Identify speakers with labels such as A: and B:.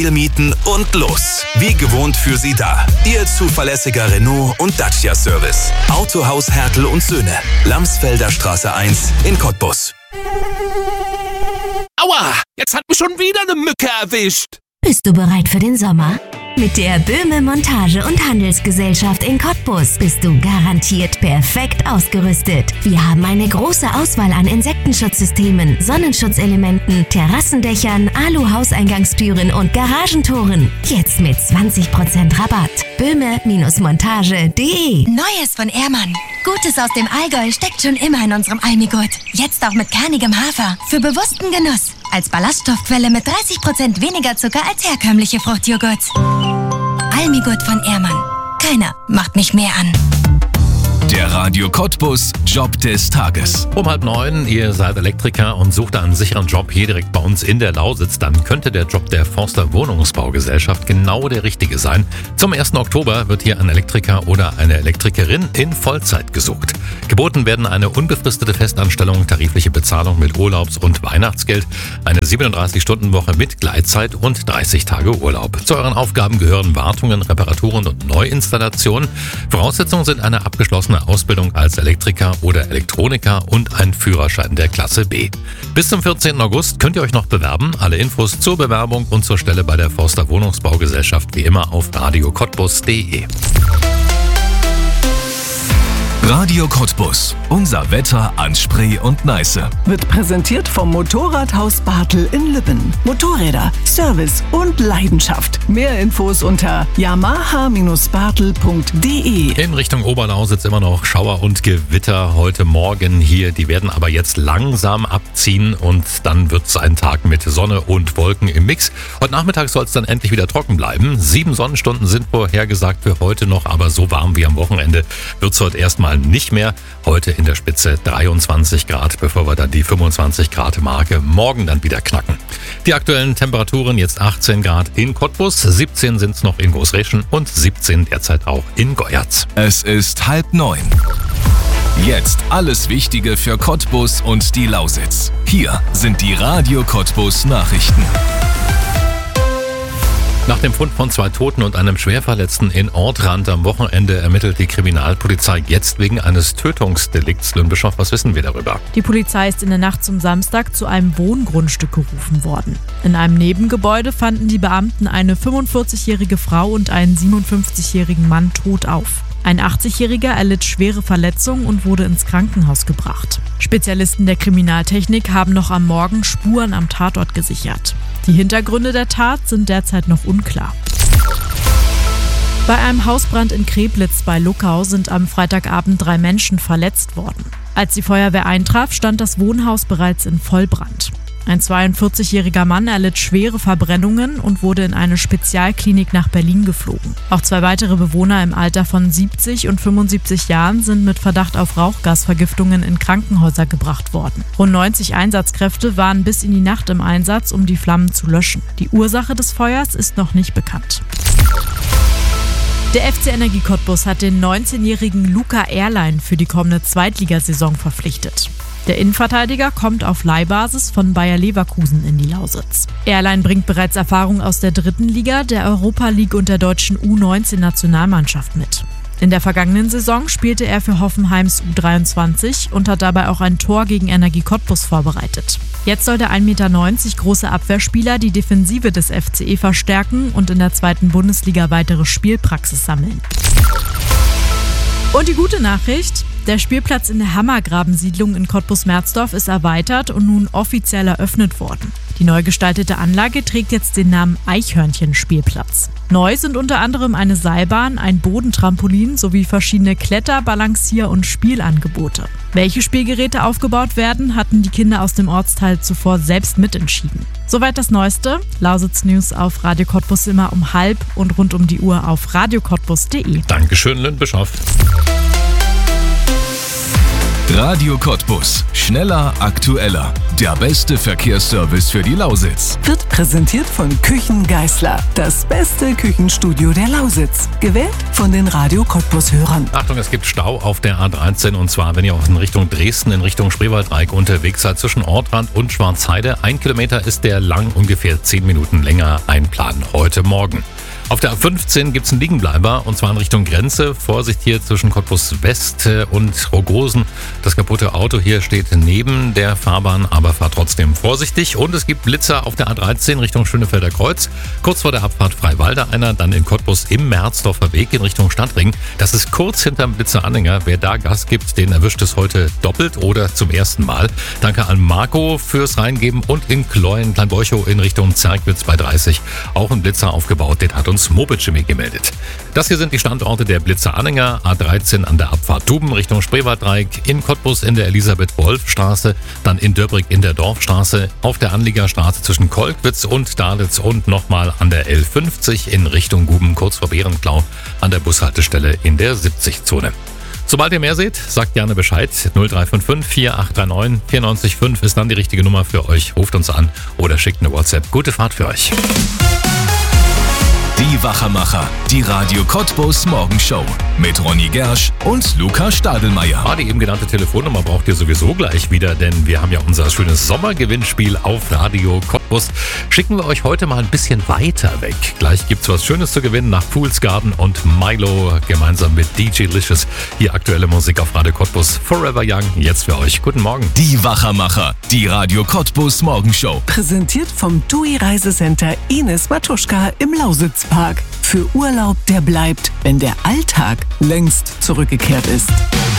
A: mieten und los. Wie gewohnt für Sie da. Ihr zuverlässiger Renault und Dacia Service. Autohaus Hertel und Söhne. Lamsfelder Straße 1 in Cottbus.
B: Aua, jetzt hat mich schon wieder eine Mücke erwischt.
C: Bist du bereit für den Sommer? Mit der Böhme Montage- und Handelsgesellschaft in Cottbus bist du garantiert perfekt ausgerüstet. Wir haben eine große Auswahl an Insektenschutzsystemen, Sonnenschutzelementen, Terrassendächern, Alu-Hauseingangstüren und Garagentoren. Jetzt mit 20% Rabatt. Böhme-montage.de.
D: Neues von Ehrmann. Gutes aus dem Allgäu steckt schon immer in unserem Almigurt. Jetzt auch mit kernigem Hafer. Für bewussten Genuss. Als Ballaststoffquelle mit 30% weniger Zucker als herkömmliche Fruchtjoghurts. Almigurt von Ehrmann. Keiner macht mich mehr an.
E: Der Radio Cottbus Job des Tages.
F: Um 8:30, ihr seid Elektriker und sucht einen sicheren Job hier direkt bei uns in der Lausitz, dann könnte der Job der Forster Wohnungsbaugesellschaft genau der richtige sein. Zum 1. Oktober wird hier ein Elektriker oder eine Elektrikerin in Vollzeit gesucht. Geboten werden eine unbefristete Festanstellung, tarifliche Bezahlung mit Urlaubs- und Weihnachtsgeld, eine 37-Stunden-Woche mit Gleitzeit und 30 Tage Urlaub. Zu euren Aufgaben gehören Wartungen, Reparaturen und Neuinstallationen. Voraussetzungen sind eine abgeschlossene Ausbildung als Elektriker oder Elektroniker und ein Führerschein der Klasse B. Bis zum 14. August könnt ihr euch noch bewerben. Alle Infos zur Bewerbung und zur Stelle bei der Forster Wohnungsbaugesellschaft wie immer auf radiocottbus.de.
E: Radio Cottbus. Unser Wetter an Spree und Neiße.
G: Wird präsentiert vom Motorradhaus Bartel in Lübben. Motorräder, Service und Leidenschaft. Mehr Infos unter yamaha-bartel.de.
F: In Richtung Oberlausitz immer noch Schauer und Gewitter heute Morgen hier. Die werden aber jetzt langsam abziehen und dann wird es ein Tag mit Sonne und Wolken im Mix. Heute Nachmittag soll es dann endlich wieder trocken bleiben. 7 Sonnenstunden sind vorhergesagt für heute noch, aber so warm wie am Wochenende wird es heute erstmal nicht mehr. Heute in der Spitze 23 Grad, bevor wir dann die 25 Grad Marke morgen dann wieder knacken. Die aktuellen Temperaturen jetzt 18 Grad in Cottbus, 17 sind es noch in Großreschen und 17 derzeit auch in Goyatz.
E: Es ist 8:30. Jetzt alles Wichtige für Cottbus und die Lausitz. Hier sind die Radio Cottbus Nachrichten.
F: Nach dem Fund von 2 Toten und einem Schwerverletzten in Ortrand am Wochenende ermittelt die Kriminalpolizei jetzt wegen eines Tötungsdelikts. Lünn-Bischoff, was wissen wir darüber?
H: Die Polizei ist in der Nacht zum Samstag zu einem Wohngrundstück gerufen worden. In einem Nebengebäude fanden die Beamten eine 45-jährige Frau und einen 57-jährigen Mann tot auf. Ein 80-Jähriger erlitt schwere Verletzungen und wurde ins Krankenhaus gebracht. Spezialisten der Kriminaltechnik haben noch am Morgen Spuren am Tatort gesichert. Die Hintergründe der Tat sind derzeit noch unklar. Bei einem Hausbrand in Kreblitz bei Luckau sind am Freitagabend 3 Menschen verletzt worden. Als die Feuerwehr eintraf, stand das Wohnhaus bereits in Vollbrand. Ein 42-jähriger Mann erlitt schwere Verbrennungen und wurde in eine Spezialklinik nach Berlin geflogen. Auch 2 weitere Bewohner im Alter von 70 und 75 Jahren sind mit Verdacht auf Rauchgasvergiftungen in Krankenhäuser gebracht worden. Rund 90 Einsatzkräfte waren bis in die Nacht im Einsatz, um die Flammen zu löschen. Die Ursache des Feuers ist noch nicht bekannt. Der FC Energie Cottbus hat den 19-jährigen Luca Ehrlein für die kommende Zweitligasaison verpflichtet. Der Innenverteidiger kommt auf Leihbasis von Bayer Leverkusen in die Lausitz. Ehrlein bringt bereits Erfahrung aus der 3. Liga, der Europa League und der deutschen U19-Nationalmannschaft mit. In der vergangenen Saison spielte er für Hoffenheims U23 und hat dabei auch ein Tor gegen Energie Cottbus vorbereitet. Jetzt soll der 1,90 Meter große Abwehrspieler die Defensive des FCE verstärken und in der 2. Bundesliga weitere Spielpraxis sammeln. Und die gute Nachricht: Der Spielplatz in der Hammergraben-Siedlung in Cottbus-Merzdorf ist erweitert und nun offiziell eröffnet worden. Die neu gestaltete Anlage trägt jetzt den Namen Eichhörnchen-Spielplatz. Neu sind unter anderem eine Seilbahn, ein Bodentrampolin sowie verschiedene Kletter-, Balancier- und Spielangebote. Welche Spielgeräte aufgebaut werden, hatten die Kinder aus dem Ortsteil zuvor selbst mitentschieden. Soweit das Neueste. Lausitz News auf Radio Cottbus immer um 12:30 und rund um die Uhr auf radiocottbus.de.
F: Dankeschön, Lynn Bischoff.
E: Radio Cottbus. Schneller, aktueller. Der beste Verkehrsservice für die Lausitz.
G: Wird präsentiert von Küchen Geisler. Das beste Küchenstudio der Lausitz. Gewählt von den Radio Cottbus-Hörern.
F: Achtung, es gibt Stau auf der A13 und zwar, wenn ihr in Richtung Dresden, in Richtung Spreewaldreieck unterwegs seid, zwischen Ortrand und Schwarzheide. 1 Kilometer ist der lang, ungefähr 10 Minuten länger. Einplanen heute Morgen. Auf der A15 gibt es einen Liegenbleiber und zwar in Richtung Grenze. Vorsicht hier zwischen Cottbus West und Rogosen. Das kaputte Auto hier steht neben der Fahrbahn, aber fahrt trotzdem vorsichtig. Und es gibt Blitzer auf der A13 Richtung Schönefelder Kreuz. Kurz vor der Abfahrt Freiwalde einer, dann in Cottbus im Merzdorfer Weg in Richtung Stadtring. Das ist kurz hinterm Blitzeranhänger. Wer da Gas gibt, den erwischt es heute doppelt oder zum ersten Mal. Danke an Marco fürs Reingeben und in Kleuen, Kleinbeuchow in Richtung Zerkwitz bei 30. Auch ein Blitzer aufgebaut, den hat uns Mobitschemi gemeldet. Das hier sind die Standorte der Blitzeranhänger. A13 an der Abfahrt Tuben Richtung Spreewaldreieck, in Cottbus in der Elisabeth-Wolf-Straße, dann in Döbrig in der Dorfstraße, auf der Anliegerstraße zwischen Kolkwitz und Dalitz und nochmal an der L50 in Richtung Guben, kurz vor Bärenklau, an der Bushaltestelle in der 70-Zone. Sobald ihr mehr seht, sagt gerne Bescheid. 0355 4839 94,5 ist dann die richtige Nummer für euch. Ruft uns an oder schickt eine WhatsApp. Gute Fahrt für euch.
E: Die Wachermacher, die Radio Cottbus Morgenshow mit Ronny Gersch und Lukas Stadelmeier.
F: Die eben genannte Telefonnummer braucht ihr sowieso gleich wieder, denn wir haben ja unser schönes Sommergewinnspiel auf Radio Cottbus. Schicken wir euch heute mal ein bisschen weiter weg. Gleich gibt's was Schönes zu gewinnen nach Fools Garden und Milo gemeinsam mit DJ Licious. Hier aktuelle Musik auf Radio Cottbus. Forever Young, jetzt für euch. Guten Morgen.
E: Die Wachermacher, die Radio Cottbus Morgenshow.
G: Präsentiert vom TUI Reisecenter Ines Matuschka im Lausitzpark. Für Urlaub, der bleibt, wenn der Alltag längst zurückgekehrt ist.